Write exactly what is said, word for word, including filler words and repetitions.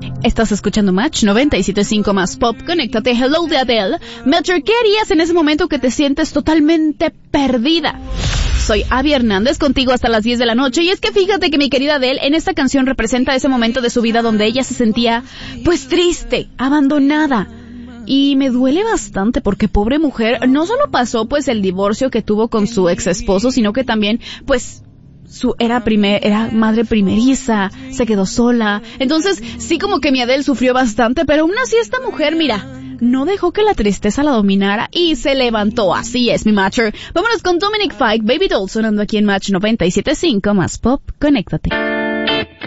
Estás escuchando Match noventa y siete punto cinco más Pop. Conéctate. Hello de Adele. Melcher, ¿qué harías en ese momento que te sientes totalmente perdida? Soy Abby Hernández, contigo hasta las diez de la noche, y es que fíjate que mi querida Adele en esta canción representa ese momento de su vida donde ella se sentía, pues, triste, abandonada. Y me duele bastante porque pobre mujer, no solo pasó pues el divorcio que tuvo con su ex esposo, sino que también, pues, su era primer, era madre primeriza, se quedó sola. Entonces, sí, como que mi Adele sufrió bastante, pero aún así esta mujer, mira, no dejó que la tristeza la dominara y se levantó. Así es, mi Matcher. Vámonos con Dominic Fike, Baby Doll, sonando aquí en Match noventa y siete punto cinco más Pop. Conéctate.